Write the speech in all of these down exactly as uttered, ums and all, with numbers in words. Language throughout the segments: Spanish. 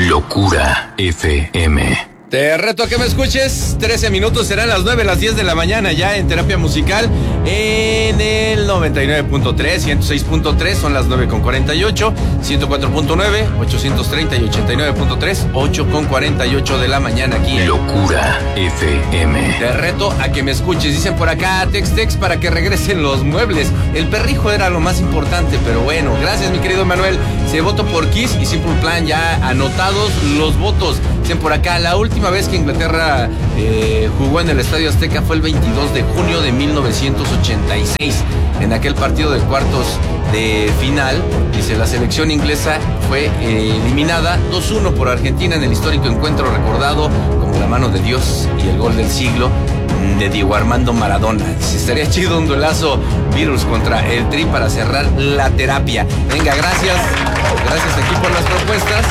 Locura F M. Te reto a que me escuches. trece minutos, serán las nueve, las diez de la mañana ya en Terapia Musical en el noventa y nueve punto tres, ciento seis punto tres, son las nueve con cuarenta y ocho, ciento cuatro punto nueve, ochocientos treinta y ochenta y nueve punto tres, ocho con cuarenta y ocho de la mañana aquí en Locura F M. Te reto a que me escuches. Dicen por acá, tex tex para que regresen los muebles. El perrijo era lo más importante, pero bueno, gracias mi querido Manuel. Se votó por Kiss y Simple Plan, ya anotados los votos. Dicen por acá, la última vez que Inglaterra eh, jugó en el Estadio Azteca fue el veintidós de junio de mil novecientos ochenta y seis. En aquel partido de cuartos de final, dice, la selección inglesa fue eh, eliminada dos uno por Argentina en el histórico encuentro recordado como la mano de Dios y el gol del siglo de Diego Armando Maradona. Dice, estaría chido un duelazo Virus contra el Tri para cerrar la terapia. Venga, gracias. Gracias aquí por las propuestas.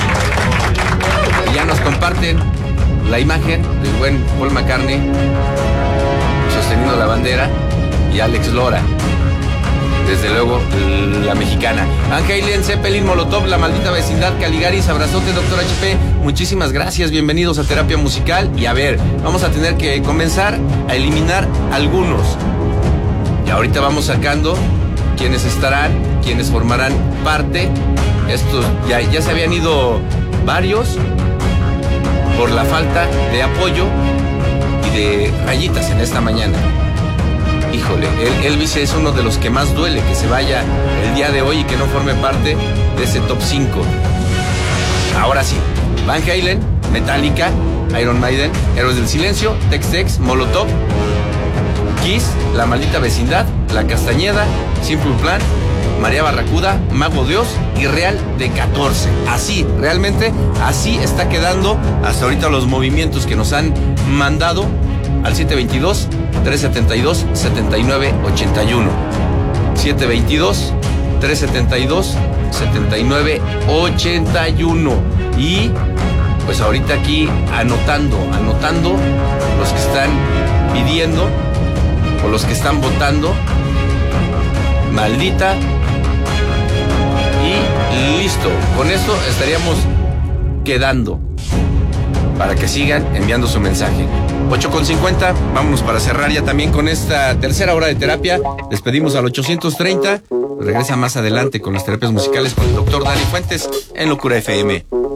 Y ya nos comparten la imagen del buen Paul McCartney sosteniendo la bandera y Alex Lora, desde luego la mexicana. Ángel, Zeppelin, Molotov, La Maldita Vecindad, Caligaris, abrazote, doctor H P. Muchísimas gracias, bienvenidos a Terapia Musical. Y a ver, vamos a tener que comenzar a eliminar algunos. Y ahorita vamos sacando quiénes estarán, quiénes formarán parte. Estos ya, ya se habían ido varios por la falta de apoyo y de rayitas en esta mañana. Híjole, el, Elvis es uno de los que más duele que se vaya el día de hoy y que no forme parte de ese top cinco. Ahora sí, Van Halen, Metallica, Iron Maiden, Héroes del Silencio, Tex Tex, Molotov, Kiss, La Maldita Vecindad, La Castañeda, Simple Plan, María Barracuda, Mago Dios y Real de catorce. Así, realmente, así está quedando hasta ahorita los movimientos que nos han mandado al siete veintidós, trescientos setenta y dos, setenta y nueve ochenta y uno. siete veintidós, trescientos setenta y dos, setenta y nueve ochenta y uno. Y pues ahorita aquí anotando, anotando los que están pidiendo o los que están votando. Maldita. Y listo. Con esto estaríamos quedando para que sigan enviando su mensaje. ocho con cincuenta, vámonos para cerrar ya también con esta tercera hora de terapia. Despedimos al ochocientos treinta. Regresa más adelante con las terapias musicales con el doctor Dani Fuentes en Locura F M.